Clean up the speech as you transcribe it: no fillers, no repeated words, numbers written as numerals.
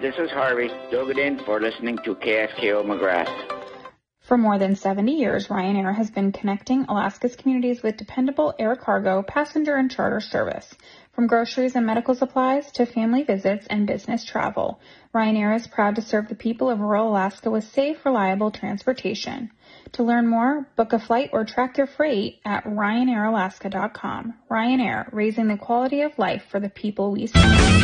this is Harvey. Dug it in for listening to KSKO McGrath. For more than 70 years, Ryanair has been connecting Alaska's communities with dependable air cargo, passenger, and charter service. From groceries and medical supplies to family visits and business travel, Ryanair is proud to serve the people of rural Alaska with safe, reliable transportation. To learn more, book a flight or track your freight at RyanairAlaska.com. Ryanair, raising the quality of life for the people we serve.